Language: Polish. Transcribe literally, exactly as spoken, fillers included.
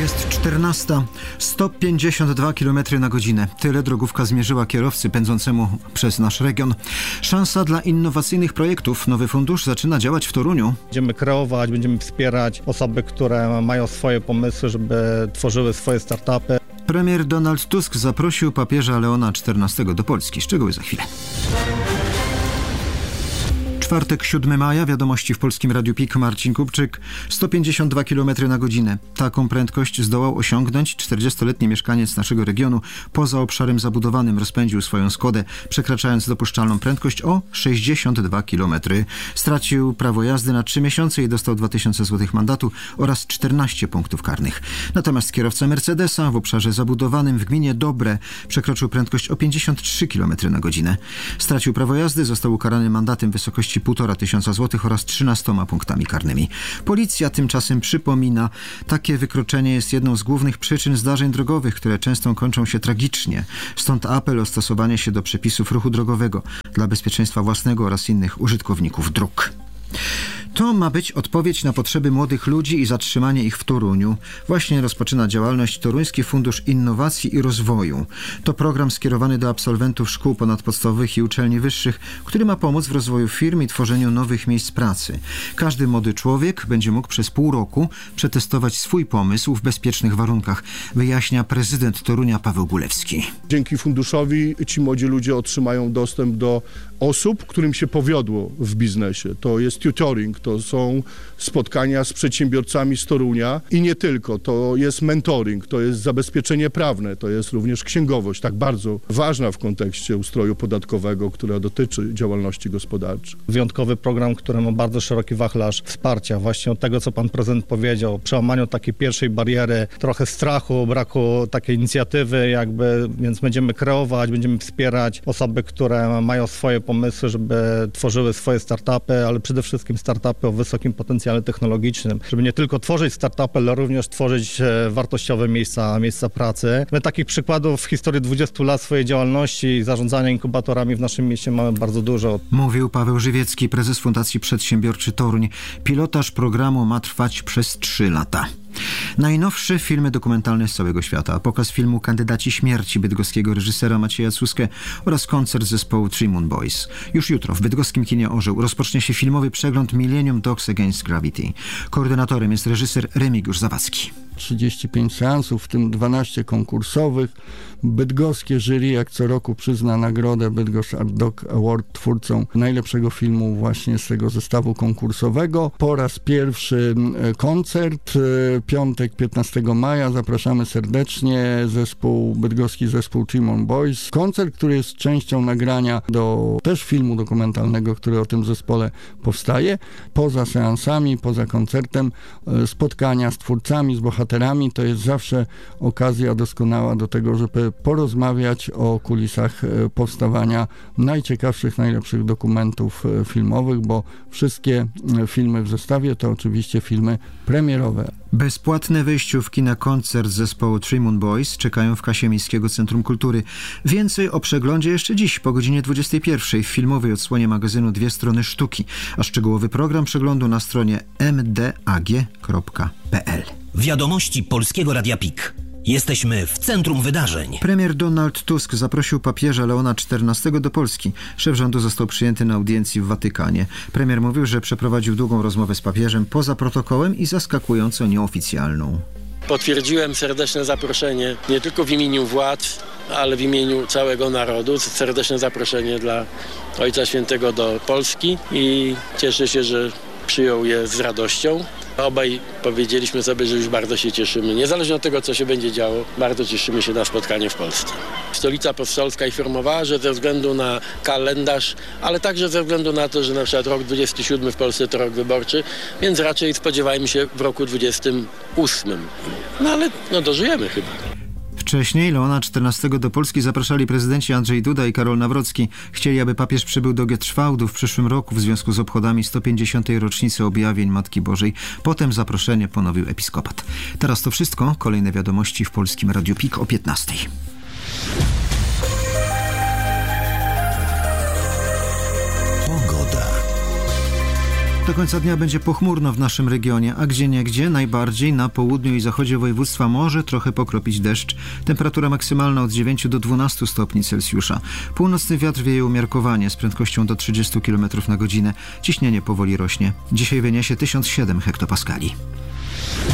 Jest czternasta, sto pięćdziesiąt dwa kilometry na godzinę. Tyle drogówka zmierzyła kierowcy pędzącemu przez nasz region. Szansa dla innowacyjnych projektów. Nowy fundusz zaczyna działać w Toruniu. Będziemy kreować, będziemy wspierać osoby, które mają swoje pomysły, żeby tworzyły swoje startupy. Premier Donald Tusk zaprosił papieża Leona czternastego do Polski. Szczegóły za chwilę. Czwartek, siódmego maja, wiadomości w Polskim Radiu P I K, Marcin Kupczyk. sto pięćdziesiąt dwa kilometry na godzinę. Taką prędkość zdołał osiągnąć czterdziestoletni mieszkaniec naszego regionu. Poza obszarem zabudowanym rozpędził swoją Skodę, przekraczając dopuszczalną prędkość o sześćdziesiąt dwa kilometry. Stracił prawo jazdy na trzy miesiące i dostał dwa tysiące złotych mandatu oraz czternaście punktów karnych. Natomiast kierowca Mercedesa w obszarze zabudowanym w gminie Dobre przekroczył prędkość o pięćdziesiąt trzy kilometry na godzinę. Stracił prawo jazdy, został ukarany mandatem w wysokości półtora tysiąca złotych oraz trzynastoma punktami karnymi. Policja tymczasem przypomina, takie wykroczenie jest jedną z głównych przyczyn zdarzeń drogowych, które często kończą się tragicznie. Stąd apel o stosowanie się do przepisów ruchu drogowego dla bezpieczeństwa własnego oraz innych użytkowników dróg. To ma być odpowiedź na potrzeby młodych ludzi i zatrzymanie ich w Toruniu. Właśnie rozpoczyna działalność Toruński Fundusz Innowacji i Rozwoju. To program skierowany do absolwentów szkół ponadpodstawowych i uczelni wyższych, który ma pomóc w rozwoju firm i tworzeniu nowych miejsc pracy. Każdy młody człowiek będzie mógł przez pół roku przetestować swój pomysł w bezpiecznych warunkach, wyjaśnia prezydent Torunia Paweł Gulewski. Dzięki funduszowi ci młodzi ludzie otrzymają dostęp do osób, którym się powiodło w biznesie. To jest tutoring, to są spotkania z przedsiębiorcami z Torunia i nie tylko. To jest mentoring, to jest zabezpieczenie prawne, to jest również księgowość, tak bardzo ważna w kontekście ustroju podatkowego, która dotyczy działalności gospodarczej. Wyjątkowy program, który ma bardzo szeroki wachlarz wsparcia, właśnie od tego, co pan prezydent powiedział, przełamaniu takiej pierwszej bariery, trochę strachu, braku takiej inicjatywy, jakby, więc będziemy kreować, będziemy wspierać osoby, które mają swoje pomysły, żeby tworzyły swoje startupy, ale przede wszystkim startupy o wysokim potencjale technologicznym, żeby nie tylko tworzyć startupy, ale również tworzyć wartościowe miejsca, miejsca pracy. My takich przykładów w historii dwudziestu lat swojej działalności i zarządzania inkubatorami w naszym mieście mamy bardzo dużo. Mówił Paweł Żywiecki, prezes Fundacji Przedsiębiorczy Toruń. Pilotaż programu ma trwać przez trzy lata. Najnowsze filmy dokumentalne z całego świata. Pokaz filmu Kandydaci śmierci bydgoskiego reżysera Macieja Suskę oraz koncert zespołu Three Moon Boys. Już jutro w bydgoskim kinie Orzeł rozpocznie się filmowy przegląd Millennium Dogs Against Gravity. Koordynatorem jest reżyser Remigiusz Zawadzki. trzydzieści pięć seansów, w tym dwanaście konkursowych. Bydgoskie jury jak co roku przyzna nagrodę Bydgoszcz Art Dog Award twórcom najlepszego filmu właśnie z tego zestawu konkursowego. Po raz pierwszy koncert, piątek piętnastego maja, zapraszamy serdecznie, zespół, bydgoski zespół Three Moon Boys. Koncert, który jest częścią nagrania do też filmu dokumentalnego, który o tym zespole powstaje. Poza seansami, poza koncertem, spotkania z twórcami, z bohaterami, to jest zawsze okazja doskonała do tego, żeby porozmawiać o kulisach powstawania najciekawszych, najlepszych dokumentów filmowych, bo wszystkie filmy w zestawie to oczywiście filmy premierowe. Bezpłatne wejściówki na koncert zespołu Three Moon Boys czekają w kasie Miejskiego Centrum Kultury. Więcej o przeglądzie jeszcze dziś po godzinie dwudziestej pierwszej w filmowej odsłonie magazynu Dwie Strony Sztuki, a szczegółowy program przeglądu na stronie m d a g kropka p l. Wiadomości Polskiego Radia P I K. Jesteśmy w centrum wydarzeń. Premier Donald Tusk zaprosił papieża Leona czternastego do Polski. Szef rządu został przyjęty na audiencji w Watykanie. Premier mówił, że przeprowadził długą rozmowę z papieżem poza protokołem i zaskakująco nieoficjalną. Potwierdziłem serdeczne zaproszenie nie tylko w imieniu władz, ale w imieniu całego narodu. Serdeczne zaproszenie dla Ojca Świętego do Polski i cieszę się, że przyjął je z radością. Obaj powiedzieliśmy sobie, że już bardzo się cieszymy. Niezależnie od tego, co się będzie działo, bardzo cieszymy się na spotkanie w Polsce. Stolica Apostolska informowała, że ze względu na kalendarz, ale także ze względu na to, że na przykład rok dwudziesty siódmy w Polsce to rok wyborczy, więc raczej spodziewajmy się w roku dwudziestym ósmym. No ale no dożyjemy chyba. Wcześniej Leona czternastego do Polski zapraszali prezydenci Andrzej Duda i Karol Nawrocki. Chcieli, aby papież przybył do Gietrzwałdu w przyszłym roku w związku z obchodami sto pięćdziesiątej rocznicy objawień Matki Bożej. Potem zaproszenie ponowił episkopat. Teraz to wszystko. Kolejne wiadomości w Polskim Radiu P I K o piętnastej. Do końca dnia będzie pochmurno w naszym regionie, a gdzieniegdzie, najbardziej na południu i zachodzie województwa może trochę pokropić deszcz. Temperatura maksymalna od dziewięciu do dwunastu stopni Celsjusza. Północny wiatr wieje umiarkowanie z prędkością do trzydziestu kilometrów na godzinę. Ciśnienie powoli rośnie. Dzisiaj wyniesie tysiąc siedem hektopaskali.